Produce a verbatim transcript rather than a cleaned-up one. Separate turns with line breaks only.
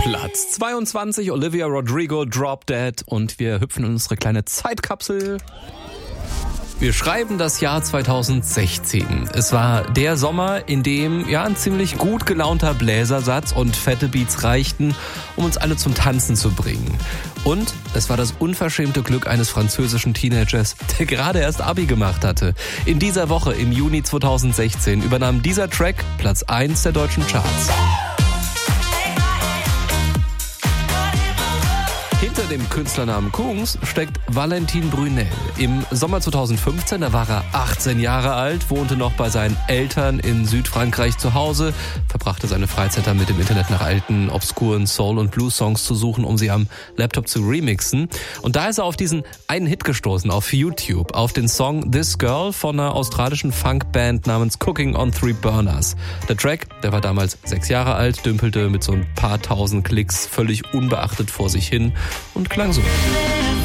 Platz zweiundzwanzig, Olivia Rodrigo, Drop Dead, und wir hüpfen in unsere kleine Zeitkapsel. Wir schreiben das Jahr zweitausendsechzehn. Es war der Sommer, in dem ja ein ziemlich gut gelaunter Bläsersatz und fette Beats reichten, um uns alle zum Tanzen zu bringen. Und es war das unverschämte Glück eines französischen Teenagers, der gerade erst Abi gemacht hatte. In dieser Woche, im Juni zweitausendsechzehn, übernahm dieser Track Platz eins der deutschen Charts. Hinter dem Künstlernamen Kungs steckt Valentin Brunel. Im Sommer zweitausendfünfzehn, da war er achtzehn Jahre alt, wohnte noch bei seinen Eltern in Südfrankreich zu Hause, verbrachte seine Freizeit damit im Internet nach alten, obskuren Soul- und Blues-Songs zu suchen, um sie am Laptop zu remixen. Und da ist er auf diesen einen Hit gestoßen, auf YouTube, auf den Song This Girl von einer australischen Funkband namens Cooking on Three Burners. Der Track, der war damals sechs Jahre alt, dümpelte mit so ein paar tausend Klicks völlig unbeachtet vor sich hin und klang so.